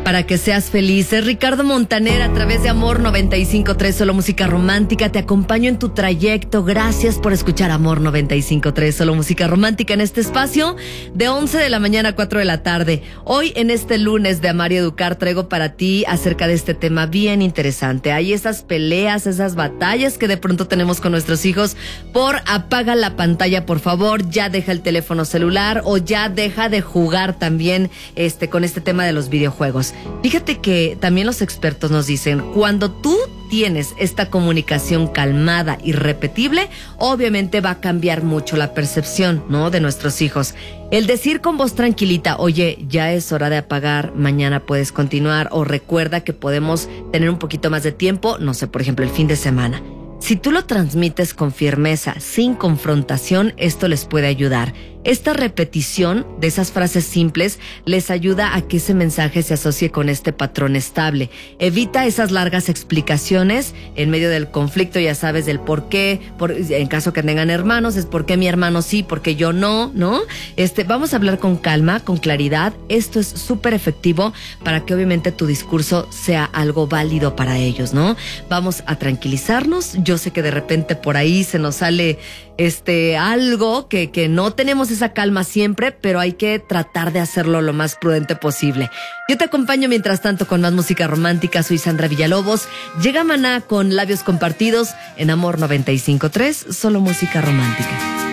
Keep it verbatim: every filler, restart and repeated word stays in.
para que seas feliz. Es Ricardo Montaner a través de Amor noventa y cinco punto tres, solo música romántica. Te acompaño en tu trayecto. Gracias por escuchar Amor noventa y cinco punto tres, solo música romántica en este espacio de once de la mañana a cuatro de la tarde. Hoy en este lunes de Amar y Educar traigo para ti acerca de este tema bien interesante. Hay esas peleas, esas batallas que de pronto tenemos con nuestros hijos por apaga la pantalla, por favor, ya deja el teléfono celular o ya deja de jugar también este con este tema de los videojuegos. Fíjate que también los expertos nos dicen, cuando tú tienes esta comunicación calmada y repetible, obviamente va a cambiar mucho la percepción, ¿no?, de nuestros hijos. El decir con voz tranquilita, oye, ya es hora de apagar, mañana puedes continuar, o recuerda que podemos tener un poquito más de tiempo, no sé, por ejemplo, el fin de semana. Si tú lo transmites con firmeza, sin confrontación, esto les puede ayudar. Esta repetición de esas frases simples les ayuda a que ese mensaje se asocie con este patrón estable. Evita esas largas explicaciones en medio del conflicto, ya sabes, del por qué, por, en caso que tengan hermanos, es por qué mi hermano sí, por qué yo no, ¿no? Este, vamos a hablar con calma, con claridad. Esto es súper efectivo para que obviamente tu discurso sea algo válido para ellos, ¿no? Vamos a tranquilizarnos. Yo sé que de repente por ahí se nos sale este algo que, que no tenemos esa calma siempre, pero hay que tratar de hacerlo lo más prudente posible. Yo te acompaño mientras tanto con más música romántica. Soy Sandra Villalobos. Llega Maná con Labios Compartidos en Amor noventa y cinco punto tres, solo música romántica.